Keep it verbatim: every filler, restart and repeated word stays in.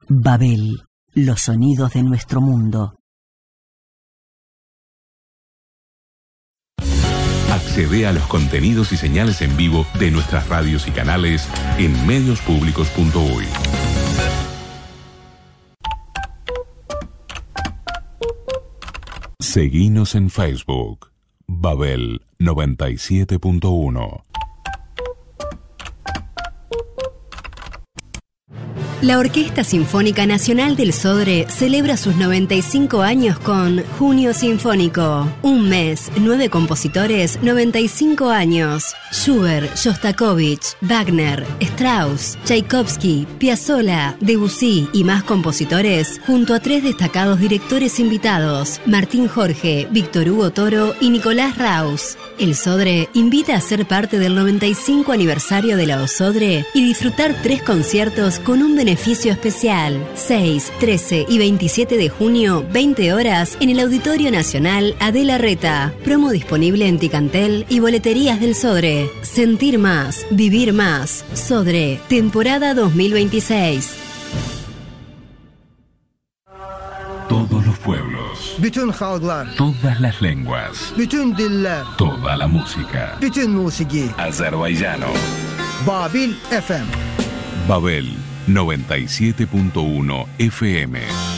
Babel, los sonidos de nuestro mundo. Accede a los contenidos y señales en vivo de nuestras radios y canales en medios públicos punto uy. Seguinos en Facebook, Babel noventa y siete punto uno. La Orquesta Sinfónica Nacional del Sodre celebra sus noventa y cinco años con Junio Sinfónico. Un mes, nueve compositores, noventa y cinco años. Schubert, Shostakovich, Wagner, Strauss, Tchaikovsky, Piazzolla, Debussy y más compositores, junto a tres destacados directores invitados, Martín Jorge, Víctor Hugo Toro y Nicolás Raus. El Sodre invita a ser parte del noventa y cinco aniversario de la OSodre y disfrutar tres conciertos con un beneficio especial. seis, trece y veintisiete de junio, veinte horas, en el Auditorio Nacional Adela Reta. Promo disponible en Ticantel y boleterías del Sodre. Sentir más, vivir más. Sodre, temporada dos mil veintiséis. Todos los pueblos, Bütün halklar, todas las lenguas, bütün diller, toda la música. bütün musiki. Azerbaiyano. Babil F M. Babel noventa y siete punto uno F M.